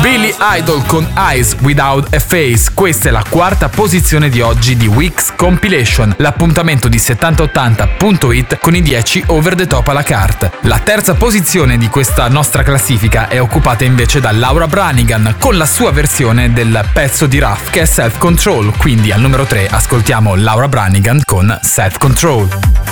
Billy Idol con Eyes Without a Face. Questa è la quarta posizione di oggi di Weeks Compilation, l'appuntamento di 7080.it con i 10 over the top alla carte. La terza posizione di questa nostra classifica è occupata invece da Laura Branigan con la sua versione del pezzo di Ruff che è Self Control, quindi al numero 3 ascoltiamo Laura Branigan con Self Control.